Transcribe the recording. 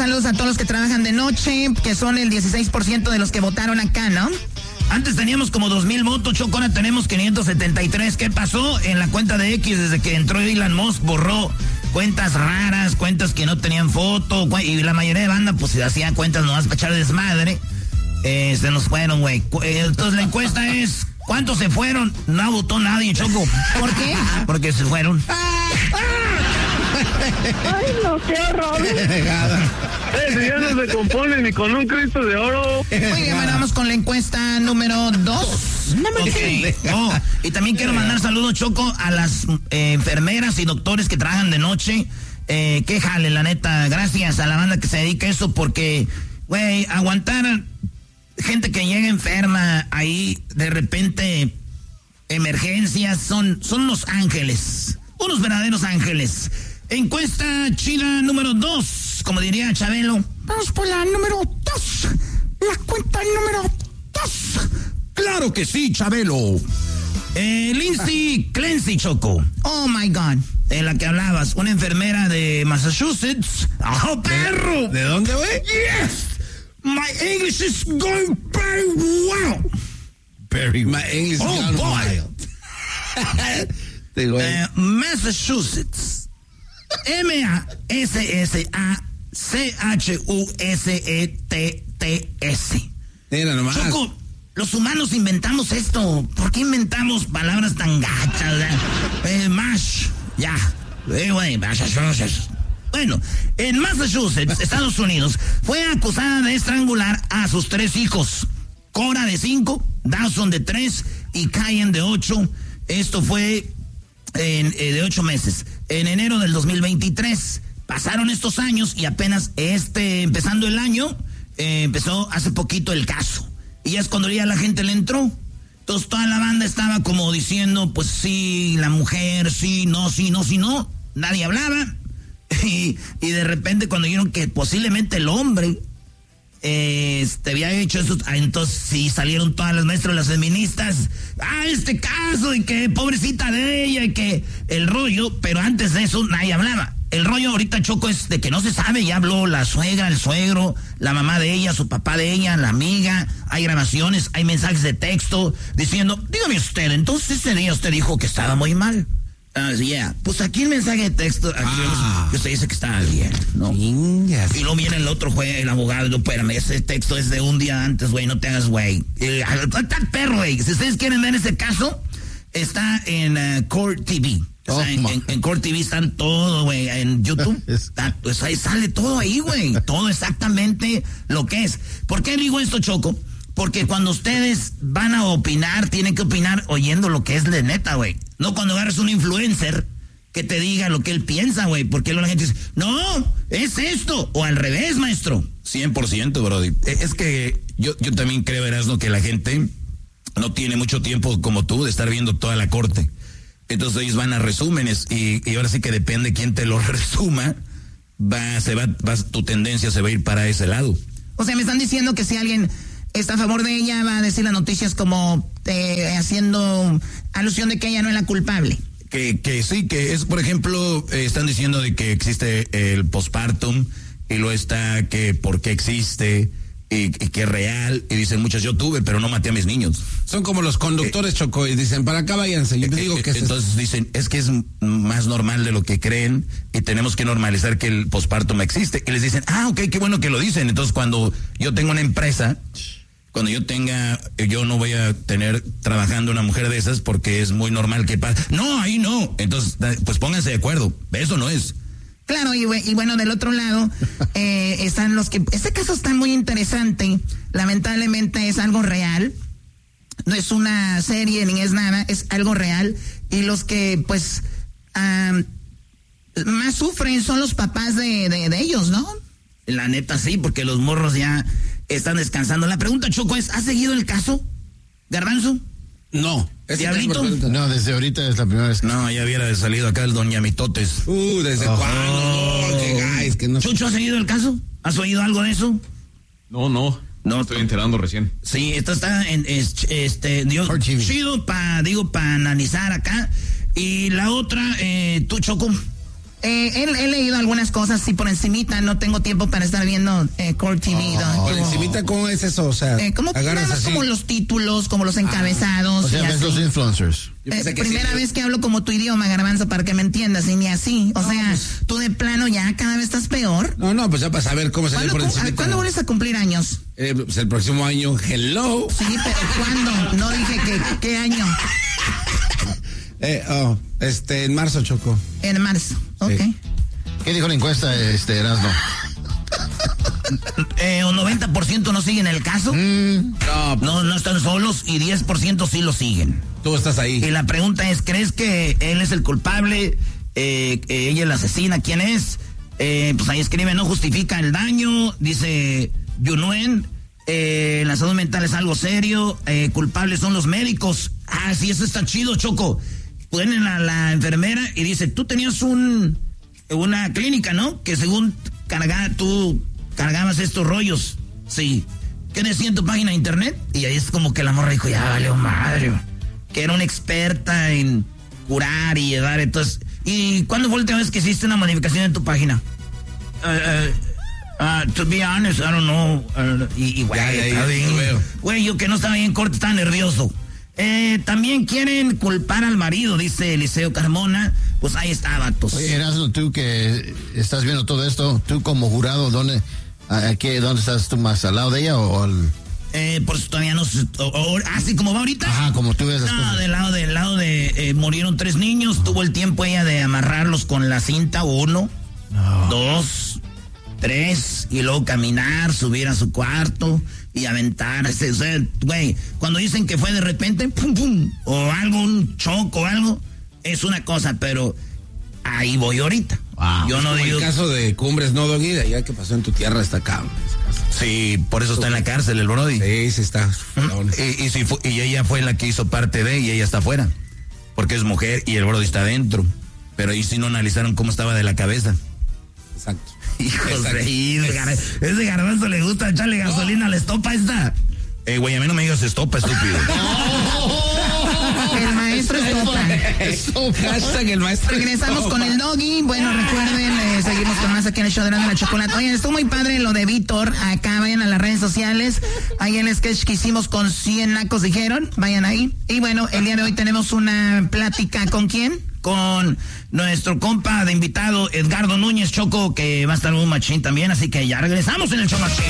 saludos a todos los que trabajan de noche, que son el 16% de los que votaron acá, ¿no? Antes teníamos como 2,000 votos, Choco, ahora tenemos 573. ¿Qué pasó? En la cuenta de X, desde que entró Elon Musk, borró cuentas raras, cuentas que no tenían foto, y la mayoría de banda, pues, hacía cuentas nomás para echar desmadre. Se nos fueron, güey. Entonces la encuesta es, ¿cuántos se fueron? No votó nadie, Choco. ¿Por qué? Porque se fueron. Ay, no, qué horror. Si ya no se compone ni con un Cristo de oro. Muy bien, bueno, vamos con la encuesta número 2. Okay. Oh, y también quiero mandar saludos, Choco, a las enfermeras y doctores que trabajan de noche. Qué jale, la neta. Gracias a la banda que se dedica a eso, porque, güey, aguantar gente que llega enferma ahí, de repente, emergencias, son unos ángeles. Unos verdaderos ángeles. Encuesta chila número 2, como diría Chabelo. Vamos por la número 2. La cuenta número 2. Claro que sí, Chabelo. Lindsay Clancy, Choco. Oh, my God. De la que hablabas, una enfermera de Massachusetts. ¡Oh, perro! ¿De dónde, güey? Yes! My English is going very well. My English is going wild. Massachusetts. Massachusetts. Mira nomás. Choco, los humanos inventamos esto. ¿Por qué inventamos palabras tan gachas? Mash, ya. Massachusetts. Bueno, en Massachusetts, Estados Unidos, fue acusada de estrangular a sus 3 hijos. Cora, de 5, Dawson, de 3 y Cayen, de 8. Esto fue de 8 meses. En enero del 2023. Pasaron estos años y apenas empezando el año, empezó hace poquito el caso. Y ya es cuando ya la gente le entró. Entonces toda la banda estaba como diciendo, pues sí, la mujer, sí, no. Nadie hablaba. Y de repente cuando vieron que posiblemente el hombre había hecho eso, entonces sí salieron todas las maestras, las feministas, este caso, y que pobrecita de ella, y que el rollo, pero antes de eso nadie hablaba. El rollo ahorita, Choco, es de que no se sabe. Ya habló la suegra, el suegro, la mamá de ella, su papá de ella, la amiga. Hay grabaciones, hay mensajes de texto diciendo, dígame usted, entonces ese día usted dijo que estaba muy mal. Pues aquí el mensaje de texto, que usted dice que estaba bien, ¿no? Y luego viene el otro juez, el abogado, no, espérame, ese texto es de un día antes, güey, no te hagas güey. Está perro, güey. Si ustedes quieren ver ese caso, está en Court TV. O sea, en Court TV están todo, güey, en YouTube. Pues ahí sale todo ahí, güey. Todo exactamente lo que es. ¿Por qué digo esto, Choco? Porque cuando ustedes van a opinar, tienen que opinar oyendo lo que es de neta, güey. No cuando agarres un influencer que te diga lo que él piensa, güey. Porque luego la gente dice, no, es esto. O al revés, maestro. 100%, brody. Es que yo también creo, Erasmo, que la gente no tiene mucho tiempo como tú de estar viendo toda la corte. Entonces ellos van a resúmenes y ahora sí que depende quién te lo resuma, tu tendencia se va a ir para ese lado. O sea, me están diciendo que si alguien está a favor de ella va a decir las noticias como haciendo alusión de que ella no es la culpable. Que sí, que es, por ejemplo, están diciendo de que existe el postpartum y luego está que por qué existe y que es real, y dicen muchos, yo tuve, pero no maté a mis niños. Son como los conductores, Choco, y dicen, para acá váyanse. Yo te digo que entonces dicen, es que es más normal de lo que creen y tenemos que normalizar que el postpartum existe. Y les dicen, ok, qué bueno que lo dicen. Entonces cuando yo tengo una empresa, yo no voy a tener trabajando una mujer de esas porque es muy normal que pase. No, ahí no. Entonces, pues pónganse de acuerdo. Eso no es. Claro, y bueno, del otro lado están los que... Este caso está muy interesante. Lamentablemente es algo real. No es una serie ni es nada, es algo real. Y los que, pues, más sufren son los papás de ellos, ¿no? La neta sí, porque los morros ya están descansando. La pregunta, Choco, es, ¿has seguido el caso, Garbanzo? No. ¿Diablito? No, desde ahorita es la primera vez. No, ya hubiera salido acá el Doña Mitotes. ¿Desde cuándo? No llegáis, que no. ¿Chucho, has seguido el caso? ¿Has oído algo de eso? No, estoy enterando recién. Sí, esto está en chido para analizar acá. Y la otra, tú, Choco. He leído algunas cosas, sí, por encimita. No tengo tiempo para estar viendo Core TV. Por encimita, ¿cómo es eso? O sea, como agarras así. Como los títulos, como los encabezados. O sea, ves los influencers. Primera vez que hablo como tu idioma, Garbanzo, para que me entiendas, y ni así. O sea, tú de plano ya cada vez estás peor. No, pues ya para saber cómo se ve por encimita. ¿Cuándo vuelves a cumplir años? Pues el próximo año, hello. Sí, pero ¿cuándo? No dije ¿qué año? En marzo, Choco. En marzo, ok. Sí. ¿Qué dijo la encuesta, Erasmo? Un 90% no siguen el caso. No están solos y 10% sí lo siguen. Tú estás ahí. Y la pregunta es, ¿crees que él es el culpable? ¿Ella es la asesina? ¿Quién es? Pues ahí escribe, no justifica el daño. Dice Yunuen, la salud mental es algo serio. Culpables son los médicos. Ah, sí, eso está chido, Choco. Ponen a la enfermera y dice, tú tenías una clínica, ¿no? Que según tú cargabas estos rollos. Sí. ¿Qué decía en tu página de internet? Y ahí es como que la morra dijo, ya valió madre. Que era una experta en curar y llevar. Entonces, ¿y cuándo fue la última vez que hiciste una modificación en tu página? To be honest, I don't know. Güey, yo que no estaba bien corto, estaba nervioso. También quieren culpar al marido, dice Eliseo Carmona. Pues ahí está, vatos. Oye, Erasmo, tú que estás viendo todo esto, tú como jurado, ¿dónde estás tú más? ¿Al lado de ella o al...? Por eso todavía no... así como va ahorita. Ajá, como tú ves las cosas. Del lado de murieron 3 niños. Tuvo el tiempo ella de amarrarlos con la cinta. 1, 2, 3. Y luego caminar, subir a su cuarto y aventarse. O sea, güey, cuando dicen que fue de repente, pum, pum, o algo, un choco o algo, es una cosa, pero ahí voy ahorita. Wow. Yo no digo... El caso de Cumbres, ¿no, Doggy? Ya que pasó en tu tierra está acá. Sí, por eso está en la cárcel el Brody. Sí está. Y ella fue la que hizo parte de, y ella está afuera. Porque es mujer y el Brody está adentro. Pero ahí sí no analizaron cómo estaba de la cabeza. Exacto. Hijos de ese Garbanzo le gusta echarle gasolina a la estopa esta. Güey, a mí no me digas estopa, estúpido. El maestro estopa. Hashtag el maestro. Regresamos con el Doggy. Bueno, recuerden, seguimos con más aquí en el show de la chocolate. Oye, estuvo muy padre lo de Víctor. Acá vayan a las redes sociales. Ahí el sketch que hicimos con 100 nacos dijeron. Vayan ahí. Y bueno, el día de hoy tenemos una plática. ¿Con quién? Con nuestro compa de invitado Edgardo Núñez, Choco, que va a estar un machín también. Así que ya regresamos en el show machín.